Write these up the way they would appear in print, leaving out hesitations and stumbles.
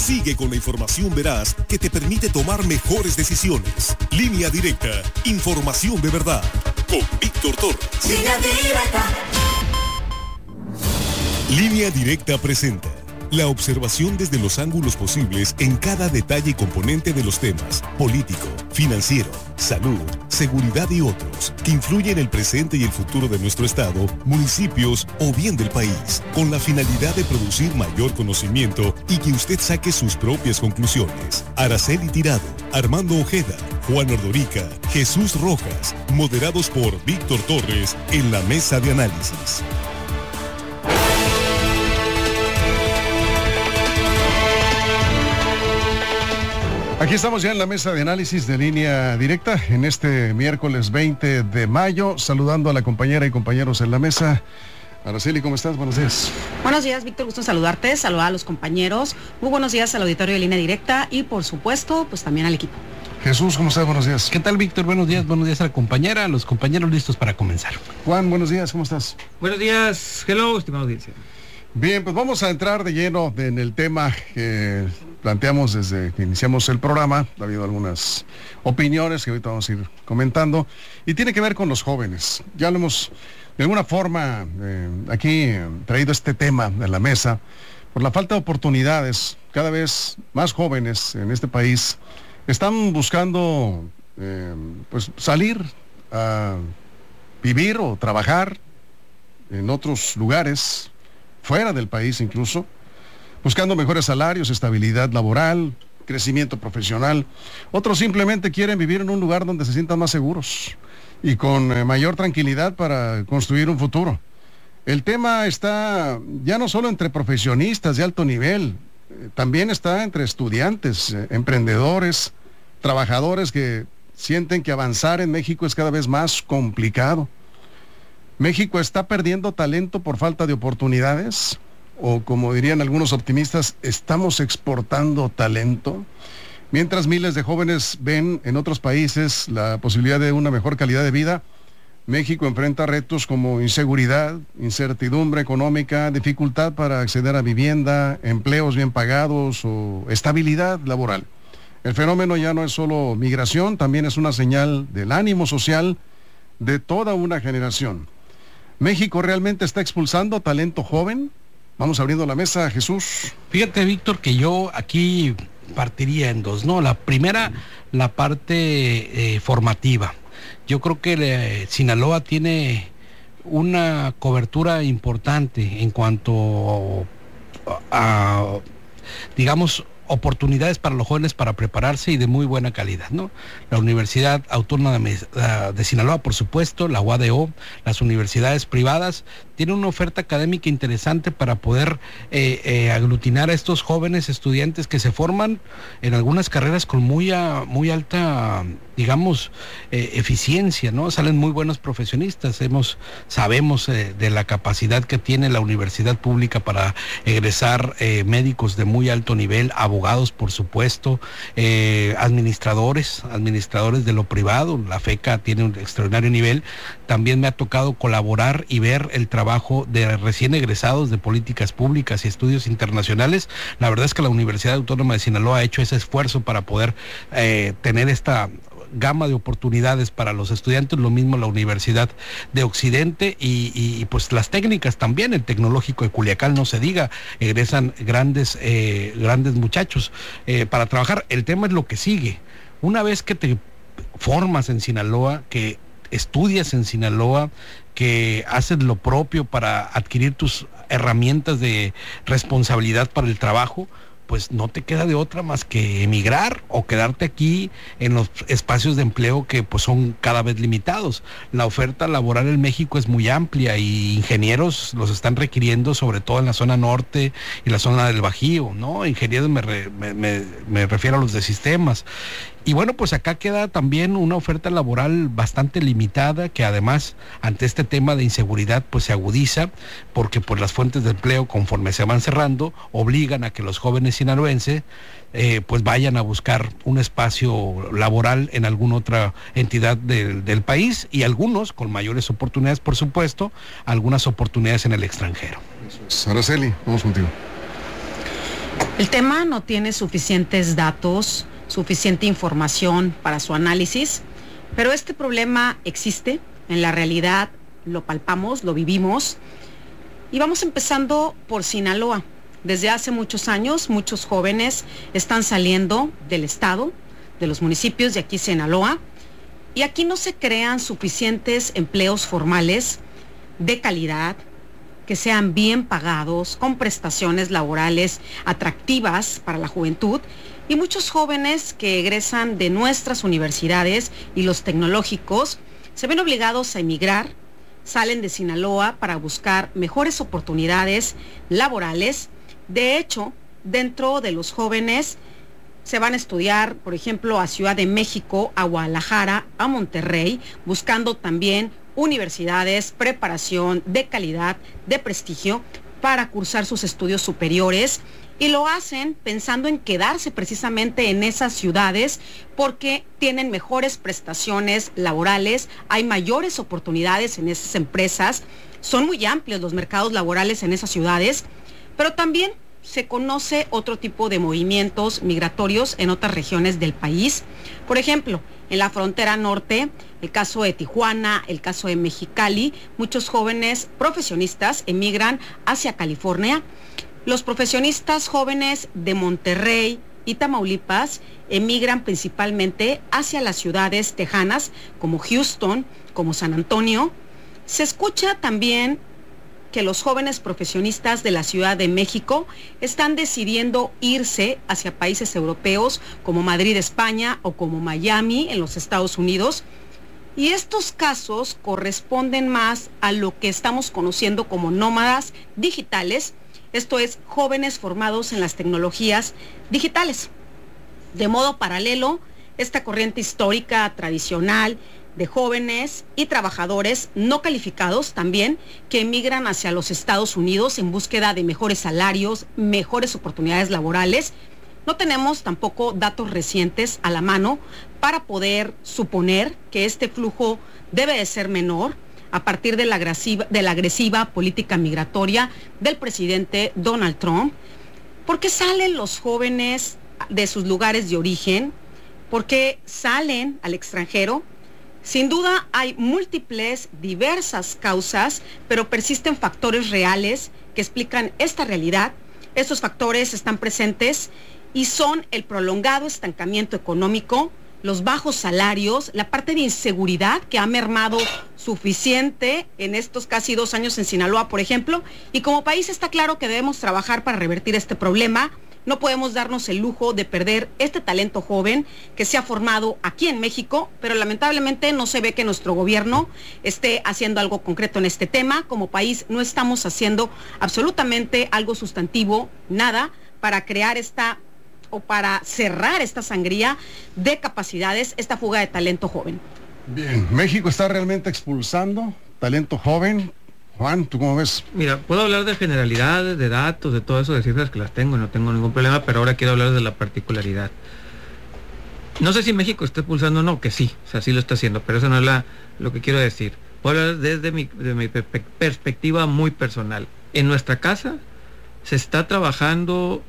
Sigue con la información veraz que te permite tomar mejores decisiones. Línea Directa, información de verdad. Con Víctor Torres. Línea Directa. Línea Directa presenta la observación desde los ángulos posibles en cada detalle y componente de los temas político, financiero, salud, seguridad y otros que influyen en el presente y el futuro de nuestro estado, municipios o bien del país, con la finalidad de producir mayor conocimiento y que usted saque sus propias conclusiones. Araceli Tirado, Armando Ojeda, Juan Ordorica, Jesús Rojas, moderados por Víctor Torres en la mesa de análisis. Aquí estamos ya en la mesa de análisis de Línea Directa en este miércoles 20 de mayo, saludando a la compañera y compañeros en la mesa. Araceli, ¿cómo estás? Buenos días. Buenos días, Víctor, gusto en saludarte, saludar a los compañeros. Muy buenos días al auditorio de Línea Directa y, por supuesto, pues también al equipo. Jesús, ¿cómo estás? Buenos días. ¿Qué tal, Víctor? Buenos días a la compañera, a los compañeros listos para comenzar. Juan, buenos días, ¿cómo estás? Buenos días, hello, estimada audiencia. Bien, pues vamos a entrar de lleno en el tema que planteamos desde que iniciamos el programa. Ha habido algunas opiniones que ahorita vamos a ir comentando y tiene que ver con los jóvenes. Ya lo hemos, de alguna forma, aquí traído este tema a la mesa por la falta de oportunidades. Cada vez más jóvenes en este país están buscando pues salir a vivir o trabajar en otros lugares, fuera del país incluso, buscando mejores salarios, estabilidad laboral, crecimiento profesional. Otros simplemente quieren vivir en un lugar donde se sientan más seguros y con mayor tranquilidad para construir un futuro. El tema está ya no solo entre profesionistas de alto nivel, también está entre estudiantes, emprendedores, trabajadores que sienten que avanzar en México es cada vez más complicado. ¿México está perdiendo talento por falta de oportunidades? O como dirían algunos optimistas, ¿estamos exportando talento? Mientras miles de jóvenes ven en otros países la posibilidad de una mejor calidad de vida, México enfrenta retos como inseguridad, incertidumbre económica, dificultad para acceder a vivienda, empleos bien pagados o estabilidad laboral. El fenómeno ya no es solo migración, también es una señal del ánimo social de toda una generación. ¿México realmente está expulsando talento joven? Vamos abriendo la mesa, Jesús. Fíjate, Víctor, que yo aquí partiría en dos, ¿no? La primera, la parte formativa. Yo creo que Sinaloa tiene una cobertura importante en cuanto a digamos, oportunidades para los jóvenes para prepararse y de muy buena calidad, ¿no? La Universidad Autónoma de Sinaloa, por supuesto, la UADO, las universidades privadas, tienen una oferta académica interesante para poder aglutinar a estos jóvenes estudiantes que se forman en algunas carreras con muy alta, digamos, eficiencia, ¿no? Salen muy buenos profesionistas. Sabemos de la capacidad que tiene la universidad pública para egresar médicos de muy alto nivel, abogados, por supuesto, administradores de lo privado. La FECA tiene un extraordinario nivel. También me ha tocado colaborar y ver el trabajo de recién egresados de políticas públicas y estudios internacionales. La verdad es que la Universidad Autónoma de Sinaloa ha hecho ese esfuerzo para poder tener esta gama de oportunidades para los estudiantes, lo mismo la Universidad de Occidente y pues las técnicas también, el Tecnológico de Culiacán, no se diga, egresan grandes muchachos para trabajar. El tema es lo que sigue. Una vez que te formas en Sinaloa, que estudias en Sinaloa, que haces lo propio para adquirir tus herramientas de responsabilidad para el trabajo, pues no te queda de otra más que emigrar o quedarte aquí en los espacios de empleo que pues son cada vez limitados. La oferta laboral en México es muy amplia y ingenieros los están requiriendo, sobre todo en la zona norte y la zona del Bajío, ¿no? Ingenieros me refiero a los de sistemas. Y bueno, pues acá queda también una oferta laboral bastante limitada, que además ante este tema de inseguridad pues se agudiza, porque pues las fuentes de empleo, conforme se van cerrando, obligan a que los jóvenes sinaloenses pues vayan a buscar un espacio laboral en alguna otra entidad del país, y algunos con mayores oportunidades, por supuesto, algunas oportunidades en el extranjero. Araceli, vamos contigo. El tema no tiene suficientes datos, suficiente información para su análisis, pero este problema existe, en la realidad lo palpamos, lo vivimos, y vamos empezando por Sinaloa. Desde hace muchos años, muchos jóvenes están saliendo del estado, de los municipios de aquí Sinaloa, y aquí no se crean suficientes empleos formales de calidad, que sean bien pagados, con prestaciones laborales atractivas para la juventud, y muchos jóvenes que egresan de nuestras universidades y los tecnológicos se ven obligados a emigrar, salen de Sinaloa para buscar mejores oportunidades laborales. De hecho, dentro de los jóvenes se van a estudiar, por ejemplo, a Ciudad de México, a Guadalajara, a Monterrey, buscando también universidades, preparación de calidad, de prestigio, para cursar sus estudios superiores, y lo hacen pensando en quedarse precisamente en esas ciudades porque tienen mejores prestaciones laborales, hay mayores oportunidades en esas empresas, son muy amplios los mercados laborales en esas ciudades, pero también se conoce otro tipo de movimientos migratorios en otras regiones del país. Por ejemplo, en la frontera norte, el caso de Tijuana, el caso de Mexicali, muchos jóvenes profesionistas emigran hacia California. Los profesionistas jóvenes de Monterrey y Tamaulipas emigran principalmente hacia las ciudades tejanas como Houston, como San Antonio. Se escucha también que los jóvenes profesionistas de la Ciudad de México están decidiendo irse hacia países europeos como Madrid, España, o como Miami, en los Estados Unidos. Y estos casos corresponden más a lo que estamos conociendo como nómadas digitales, esto es, jóvenes formados en las tecnologías digitales. De modo paralelo, esta corriente histórica tradicional de jóvenes y trabajadores no calificados también que emigran hacia los Estados Unidos en búsqueda de mejores salarios, mejores oportunidades laborales. No tenemos tampoco datos recientes a la mano para poder suponer que este flujo debe de ser menor a partir de la agresiva política migratoria del presidente Donald Trump. ¿Por qué salen los jóvenes de sus lugares de origen? ¿Por qué salen al extranjero? Sin duda hay múltiples, diversas causas, pero persisten factores reales que explican esta realidad. Estos factores están presentes y son el prolongado estancamiento económico, los bajos salarios, la parte de inseguridad que ha mermado suficiente en estos casi 2 años en Sinaloa, por ejemplo, y como país está claro que debemos trabajar para revertir este problema. No podemos darnos el lujo de perder este talento joven que se ha formado aquí en México, pero lamentablemente no se ve que nuestro gobierno esté haciendo algo concreto en este tema. Como país no estamos haciendo absolutamente algo sustantivo, nada, para crear o para cerrar esta sangría de capacidades, esta fuga de talento joven. Bien, México está realmente expulsando talento joven. Juan, ¿tú cómo ves? Mira, puedo hablar de generalidades, de datos, de todo eso, de cifras que las tengo, no tengo ningún problema, pero ahora quiero hablar de la particularidad. No sé si México está expulsando o no, que sí, o sea, sí lo está haciendo, pero eso no es lo que quiero decir. Puedo hablar desde mi perspectiva muy personal. En nuestra casa se está trabajando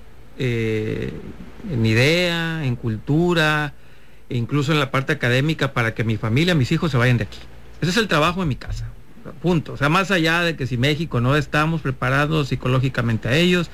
en idea, en cultura, e incluso en la parte académica para que mi familia, mis hijos se vayan de aquí. Ese es el trabajo en mi casa. Punto. O sea, más allá de que si México no estamos preparados psicológicamente a ellos,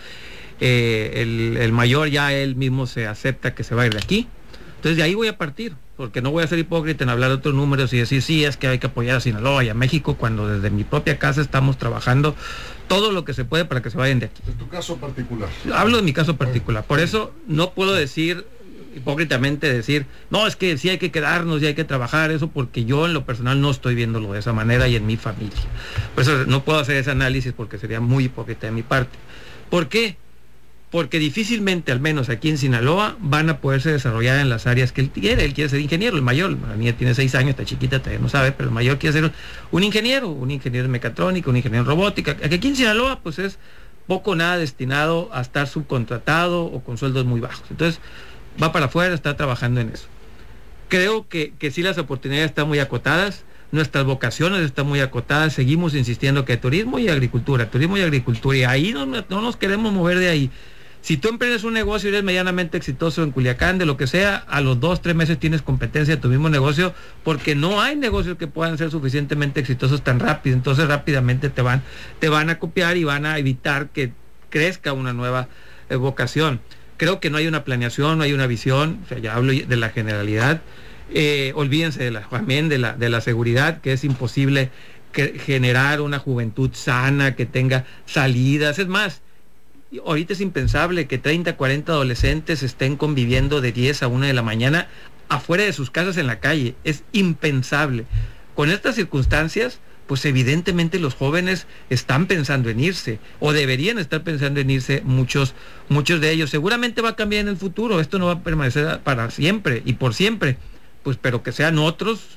el mayor ya él mismo se acepta que se va a ir de aquí. Entonces de ahí voy a partir, porque no voy a ser hipócrita en hablar de otros números y decir sí, es que hay que apoyar a Sinaloa y a México, cuando desde mi propia casa estamos trabajando todo lo que se puede para que se vayan de aquí. En tu caso particular. Hablo de mi caso particular. Por eso no puedo decir hipócritamente no, es que sí hay que quedarnos y hay que trabajar eso, porque yo en lo personal no estoy viéndolo de esa manera y en mi familia. Por eso no puedo hacer ese análisis, porque sería muy hipócrita de mi parte. ¿Por qué? Porque difícilmente, al menos aquí en Sinaloa, van a poderse desarrollar en las áreas que él quiere ser ingeniero. El mayor, la niña tiene 6 años, está chiquita, todavía no sabe, pero el mayor quiere ser un ingeniero en mecatrónica, un ingeniero en robótica. Aquí en Sinaloa pues es poco o nada destinado a estar subcontratado o con sueldos muy bajos. Entonces va para afuera, está trabajando en eso. Creo que sí, las oportunidades están muy acotadas, nuestras vocaciones están muy acotadas, seguimos insistiendo que turismo y agricultura, y ahí no nos queremos mover de ahí. Si tú emprendes un negocio y eres medianamente exitoso en Culiacán, de lo que sea, a los 2-3 meses tienes competencia de tu mismo negocio, porque no hay negocios que puedan ser suficientemente exitosos tan rápido. Entonces rápidamente te van a copiar y van a evitar que crezca una nueva vocación. Creo que no hay una planeación, no hay una visión. O sea, ya hablo de la generalidad. Olvídense de la seguridad, que es imposible generar una juventud sana, que tenga salidas. Es más, ahorita es impensable que 30, 40 adolescentes estén conviviendo de 10 a 1 de la mañana afuera de sus casas en la calle. Es impensable. Con estas circunstancias, pues evidentemente los jóvenes están pensando en irse, o deberían estar pensando en irse muchos de ellos. Seguramente va a cambiar en el futuro, esto no va a permanecer para siempre y por siempre, pues pero que sean otras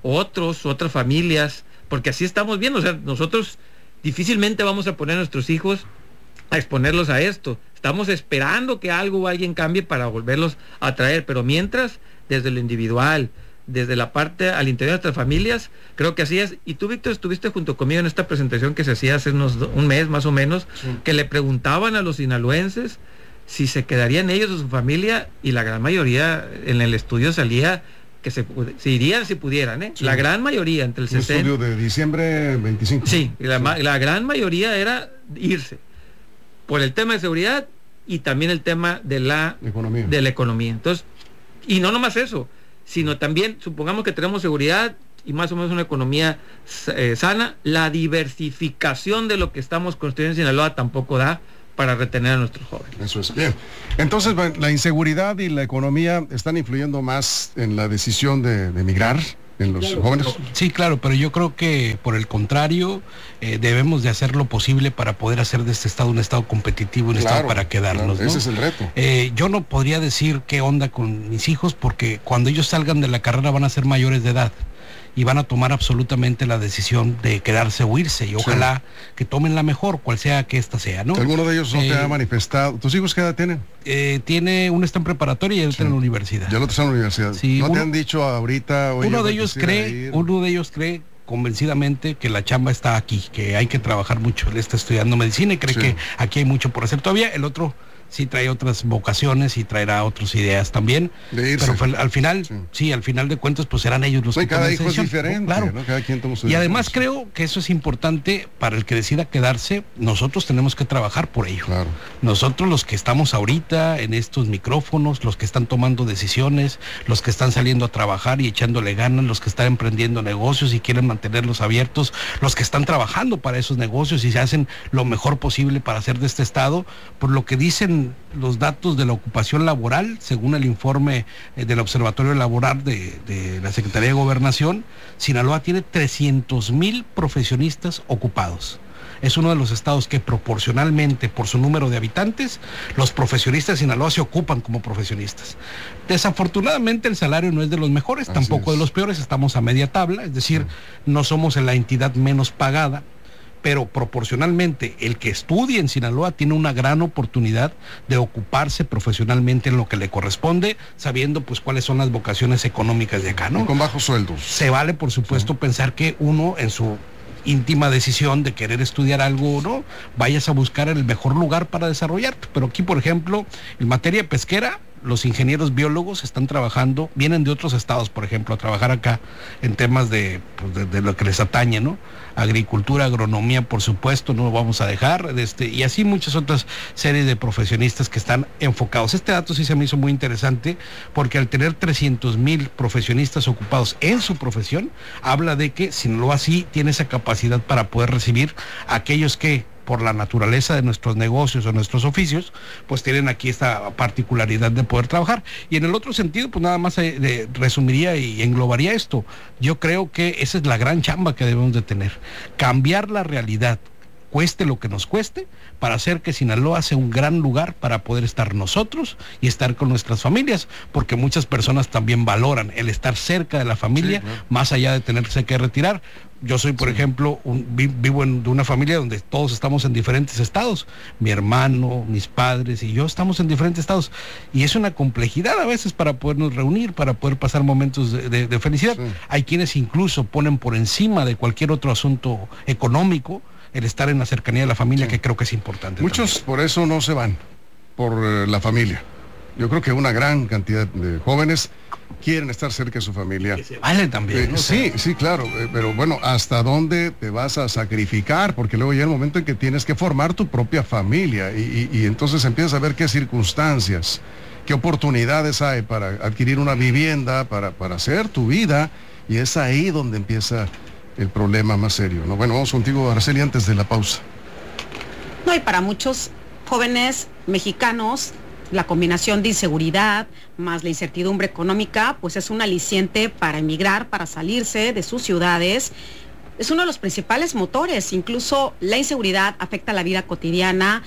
familias, porque así estamos viendo. O sea, nosotros difícilmente vamos a poner a nuestros hijos a exponerlos a esto. Estamos esperando que algo o alguien cambie para volverlos a traer, pero mientras, desde lo individual, desde la parte al interior de nuestras familias, creo que así es. Y tú, Víctor, estuviste junto conmigo en esta presentación que se hacía hace un mes más o menos, sí, que le preguntaban a los sinaloenses si se quedarían ellos o su familia, y la gran mayoría en el estudio salía que se irían si pudieran, ¿eh? Sí. La gran mayoría, entre el 60... estudio de diciembre 25. Sí, la gran mayoría era irse, por el tema de seguridad y también el tema de la economía. Entonces, y no nomás eso, sino también, supongamos que tenemos seguridad y más o menos una economía sana, la diversificación de lo que estamos construyendo en Sinaloa tampoco da para retener a nuestros jóvenes. Eso es bien. Entonces, la inseguridad y la economía están influyendo más en la decisión de emigrar en los jóvenes. Sí, claro, pero yo creo que por el contrario, debemos de hacer lo posible para poder hacer de este estado un estado competitivo, un estado para quedarnos. Claro, ¿no? Ese es el reto. Yo no podría decir qué onda con mis hijos, porque cuando ellos salgan de la carrera van a ser mayores de edad y van a tomar absolutamente la decisión de quedarse o irse, y ojalá que tomen la mejor, cual sea que esta sea, ¿no? ¿Alguno de ellos no te ha manifestado? ¿Tus hijos qué edad tienen? Uno está en preparatoria y el otro en la universidad. Ya el otro está en la universidad. Sí, ¿No te han dicho ahorita? Uno de ellos cree convencidamente que la chamba está aquí, que hay que trabajar mucho. Él está estudiando medicina y cree que aquí hay mucho por hacer todavía. El otro sí trae otras vocaciones y traerá otras ideas también, pero al final al final de cuentas pues serán ellos los que cada hijo es diferente, claro, ¿no? Cada quien toma su y además creo que eso es importante para el que decida quedarse. Nosotros tenemos que trabajar por ello, claro. Nosotros, los que estamos ahorita en estos micrófonos, los que están tomando decisiones, los que están saliendo a trabajar y echándole ganas, los que están emprendiendo negocios y quieren mantenerlos abiertos, los que están trabajando para esos negocios y se hacen lo mejor posible para hacer de este estado, por lo que dicen los datos de la ocupación laboral, según el informe del Observatorio Laboral de la Secretaría de Gobernación, Sinaloa tiene 300,000 profesionistas ocupados. Es uno de los estados que proporcionalmente por su número de habitantes, los profesionistas de Sinaloa se ocupan como profesionistas. Desafortunadamente el salario no es de los mejores, tampoco de los peores, estamos a media tabla, es decir, no somos la entidad menos pagada, pero proporcionalmente el que estudie en Sinaloa tiene una gran oportunidad de ocuparse profesionalmente en lo que le corresponde, sabiendo pues cuáles son las vocaciones económicas de acá, ¿no? Y con bajos sueldos. Se vale, por supuesto, pensar que uno en su íntima decisión de querer estudiar algo, ¿no?, vayas a buscar el mejor lugar para desarrollarte. Pero aquí, por ejemplo, en materia pesquera, los ingenieros biólogos están trabajando, vienen de otros estados, por ejemplo, a trabajar acá en temas de lo que les atañe, ¿no? Agricultura, agronomía, por supuesto, no lo vamos a dejar, y así muchas otras series de profesionistas que están enfocados. Este dato sí se me hizo muy interesante, porque al tener 300,000 profesionistas ocupados en su profesión, habla de que Sinaloa sí tiene esa capacidad para poder recibir a aquellos que, por la naturaleza de nuestros negocios o nuestros oficios, pues tienen aquí esta particularidad de poder trabajar. Y en el otro sentido, pues nada más resumiría y englobaría esto. Yo creo que esa es la gran chamba que debemos de tener. Cambiar la realidad, cueste lo que nos cueste, para hacer que Sinaloa sea un gran lugar para poder estar nosotros y estar con nuestras familias, porque muchas personas también valoran el estar cerca de la familia, más allá de tenerse que retirar. Yo soy, por ejemplo, vivo de una familia donde todos estamos en diferentes estados. Mi hermano, mis padres y yo estamos en diferentes estados. Y es una complejidad a veces para podernos reunir, para poder pasar momentos de felicidad. Sí. Hay quienes incluso ponen por encima de cualquier otro asunto económico el estar en la cercanía de la familia, que creo que es importante. Muchos también. Por eso no se van. por la familia. Yo creo que una gran cantidad de jóvenes quieren estar cerca de su familia. Que se vale también, ¿no? Sí, claro, pero bueno, ¿hasta dónde te vas a sacrificar? Porque luego llega el momento en que tienes que formar tu propia familia y entonces empiezas a ver qué circunstancias, qué oportunidades hay para adquirir una vivienda, para hacer tu vida, y es ahí donde empieza el problema más serio, ¿no? Bueno, vamos contigo, Araceli, antes de la pausa. No, y para muchos jóvenes mexicanos, la combinación de inseguridad más la incertidumbre económica, pues es un aliciente para emigrar, para salirse de sus ciudades. Es uno de los principales motores. Incluso la inseguridad afecta la vida cotidiana.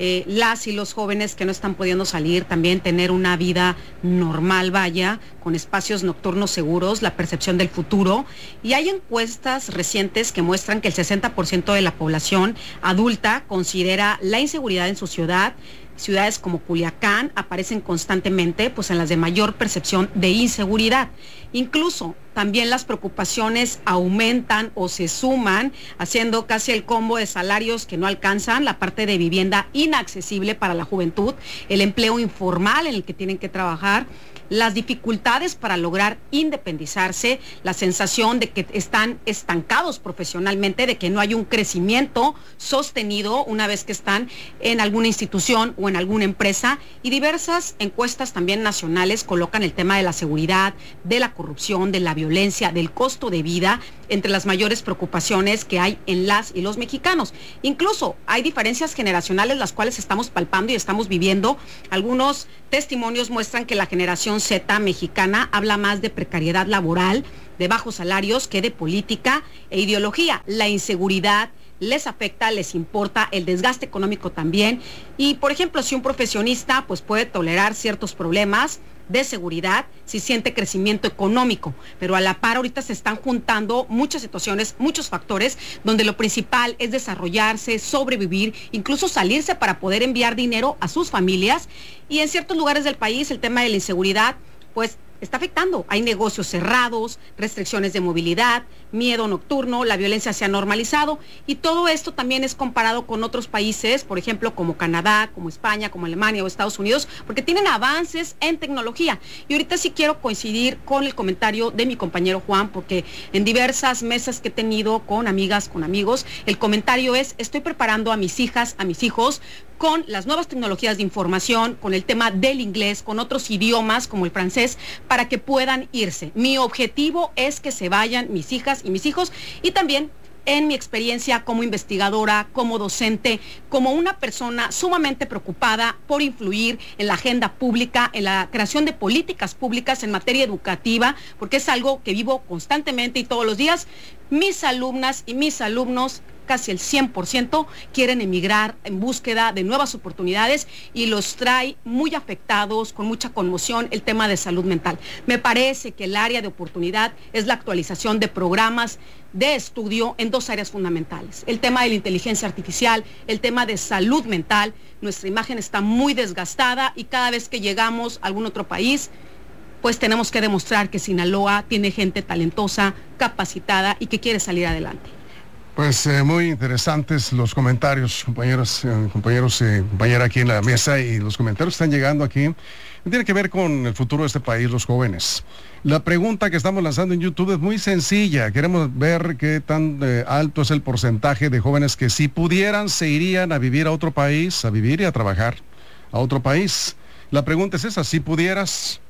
Las y los jóvenes que no están pudiendo salir, también tener una vida normal, vaya, con espacios nocturnos seguros, la percepción del futuro. Y hay encuestas recientes que muestran que el 60% de la población adulta considera la inseguridad en su ciudad. Ciudades como Culiacán aparecen constantemente pues en las de mayor percepción de inseguridad. Incluso también las preocupaciones aumentan o se suman, haciendo casi el combo de salarios que no alcanzan, la parte de vivienda inaccesible para la juventud, el empleo informal en el que tienen que trabajar, las dificultades para lograr independizarse, la sensación de que están estancados profesionalmente, de que no hay un crecimiento sostenido una vez que están en alguna institución o en alguna empresa, y diversas encuestas también nacionales colocan el tema de la seguridad, de la corrupción, de la violencia, del costo de vida entre las mayores preocupaciones que hay en las y los mexicanos. Incluso hay diferencias generacionales las cuales estamos palpando y estamos viviendo. Algunos testimonios muestran que la generación Z mexicana habla más de precariedad laboral, de bajos salarios, que de política e ideología. La inseguridad les afecta, les importa, el desgaste económico también. Y, por ejemplo, si un profesionista pues puede tolerar ciertos problemas de seguridad si siente crecimiento económico, pero a la par ahorita se están juntando muchas situaciones, muchos factores, donde lo principal es desarrollarse, sobrevivir, incluso salirse para poder enviar dinero a sus familias. Y en ciertos lugares del país el tema de la inseguridad pues está afectando. Hay negocios cerrados, restricciones de movilidad, miedo nocturno, la violencia se ha normalizado, y todo esto también es comparado con otros países, por ejemplo, como Canadá, como España, como Alemania o Estados Unidos, porque tienen avances en tecnología. Y ahorita sí quiero coincidir con el comentario de mi compañero Juan, porque en diversas mesas que he tenido con amigas, con amigos, el comentario es: estoy preparando a mis hijas, a mis hijos, con las nuevas tecnologías de información, con el tema del inglés, con otros idiomas como el francés, para que puedan irse. Mi objetivo es que se vayan mis hijas y mis hijos, y también en mi experiencia como investigadora, como docente, como una persona sumamente preocupada por influir en la agenda pública, en la creación de políticas públicas en materia educativa, porque es algo que vivo constantemente y todos los días. Mis alumnas y mis alumnos, casi el 100%, quieren emigrar en búsqueda de nuevas oportunidades, y los trae muy afectados, con mucha conmoción, el tema de salud mental. Me parece que el área de oportunidad es la actualización de programas de estudio en dos áreas fundamentales: el tema de la inteligencia artificial, el tema de salud mental. Nuestra imagen está muy desgastada, y cada vez que llegamos a algún otro país, pues tenemos que demostrar que Sinaloa tiene gente talentosa, capacitada y que quiere salir adelante. Pues muy interesantes los comentarios, compañeros, compañera aquí en la mesa, y los comentarios que están llegando aquí tienen que ver con el futuro de este país, los jóvenes. La pregunta que estamos lanzando en YouTube es muy sencilla. Queremos ver qué tan alto es el porcentaje de jóvenes que, si pudieran, se irían a vivir a otro país, a vivir y a trabajar a otro país. La pregunta es esa: si pudieras,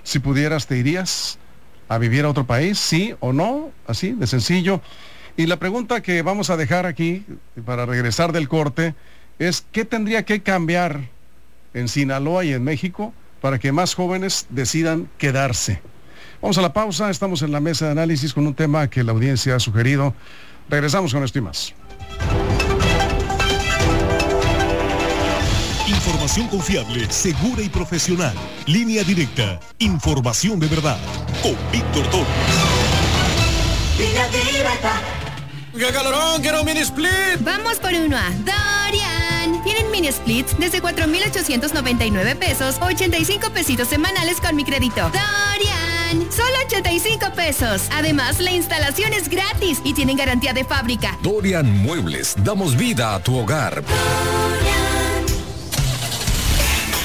¿te irías a vivir a otro país? ¿Sí o no? Así de sencillo. Y la pregunta que vamos a dejar aquí para regresar del corte es: ¿qué tendría que cambiar en Sinaloa y en México para que más jóvenes decidan quedarse? Vamos a la pausa. Estamos en la mesa de análisis con un tema que la audiencia ha sugerido. Regresamos con esto y más. Información confiable, segura y profesional. Línea directa. Información de verdad. Con Víctor Torres. Línea directa. ¡Qué calorón! ¡Quiero un mini split! Vamos por uno a Dorian. Tienen mini splits desde 4,899 pesos, 85 pesitos semanales con mi crédito. Dorian, solo 85 pesos. Además, la instalación es gratis y tienen garantía de fábrica. Dorian Muebles, damos vida a tu hogar.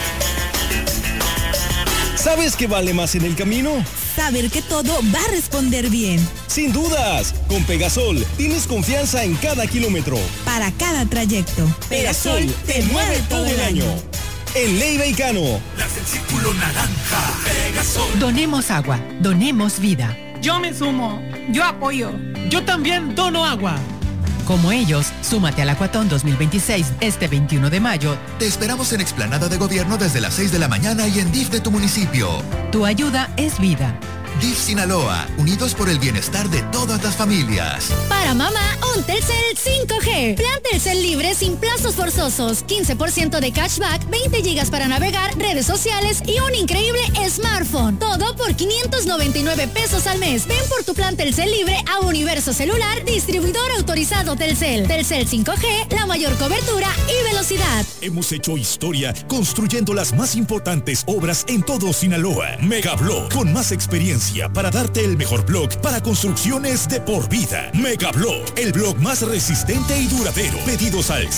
¿Sabes qué vale más en el camino? Saber que todo va a responder bien. Sin dudas, con Pegasol tienes confianza en cada kilómetro. Para cada trayecto. Pegasol te mueve todo el año. En Leiva y Cano. Las del Círculo Naranja. Pegasol. Donemos agua, donemos vida. Yo me sumo, yo apoyo. Yo también dono agua. Como ellos, súmate al Acuatón 2026 este 21 de mayo. Te esperamos en Explanada de Gobierno desde las 6 de la mañana y en DIF de tu municipio. Tu ayuda es vida. DIF Sinaloa, unidos por el bienestar de todas las familias. Para mamá, un Telcel 5G. Plan Telcel libre sin plazos forzosos. 15% de cashback, 20 gigas para navegar, redes sociales y un increíble smartphone. Todo por 599 pesos al mes. Ven por tu plan Telcel libre a Universo Celular, distribuidor autorizado Telcel. Telcel 5G, la mayor cobertura y velocidad. Hemos hecho historia construyendo las más importantes obras en todo Sinaloa. Megablock, con más experiencia para darte el mejor block para construcciones de por vida. Megablock, el block más resistente y duradero. Pedidos al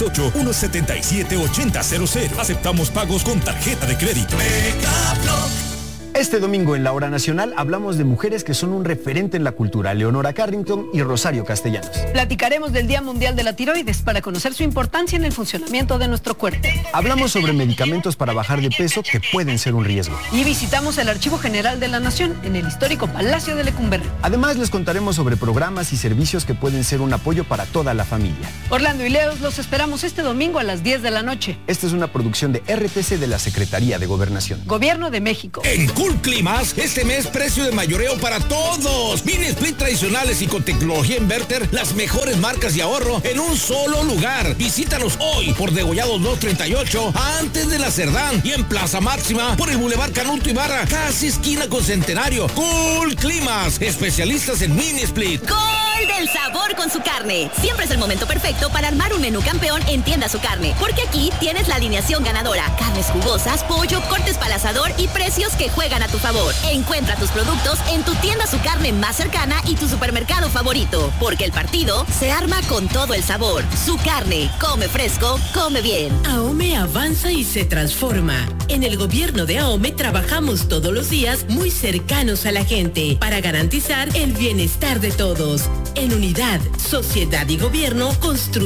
668-177-8000. Aceptamos pagos con tarjeta de crédito. Megablock. Este domingo en la Hora Nacional hablamos de mujeres que son un referente en la cultura, Leonora Carrington y Rosario Castellanos. Platicaremos del Día Mundial de la Tiroides para conocer su importancia en el funcionamiento de nuestro cuerpo. Hablamos sobre medicamentos para bajar de peso que pueden ser un riesgo. Y visitamos el Archivo General de la Nación en el histórico Palacio de Lecumberri. Además les contaremos sobre programas y servicios que pueden ser un apoyo para toda la familia. Orlando y Leos los esperamos este domingo a las 10 de la noche. Esta es una producción de RTC de la Secretaría de Gobernación. Gobierno de México. Cool Climas, este mes precio de mayoreo para todos. Mini split tradicionales y con tecnología inverter, las mejores marcas y ahorro en un solo lugar. Visítanos hoy por Degollado 238, antes de la Cerdán, y en Plaza Máxima por el Boulevard Canuto Ibarra, casi esquina con Centenario. Cool Climas, especialistas en mini split. Gol del sabor con su carne. Siempre es el momento perfecto para armar un menú campeón en Tienda Su Carne, porque aquí tienes la alineación ganadora. Carnes jugosas, pollo, cortes para el asador y precios que juegan a tu favor. Encuentra tus productos en tu Tienda Su Carne más cercana y tu supermercado favorito, porque el partido se arma con todo el sabor. Su Carne, come fresco, come bien. AOME avanza y se transforma. En el gobierno de AOME trabajamos todos los días muy cercanos a la gente para garantizar el bienestar de todos. En unidad, sociedad y gobierno construimos